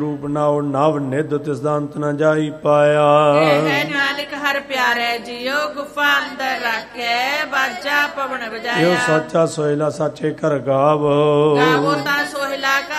ਰੂਪ ਨਾਉ ਨਵ ਨਿਧ ਤਿਸ ਦਾ ਅੰਤ ਨ ਜਾਈ ਪਾਇਆ। ਇਹ ਨਾਨਕ ਹਰ ਪਿਆਰੇ ਜੀਓ ਗੁਫਾ ਅੰਦਰ ਰੱਖੇ ਬਾਜਾ ਪਵਨ ਬਜਾਇਆ। ਇਹੋ ਸੱਚਾ ਸੋਇਲਾ ਸਾਚੇ ਘਰ ਗਾਵੋ। ਗਾਵੋ ਤਾਂ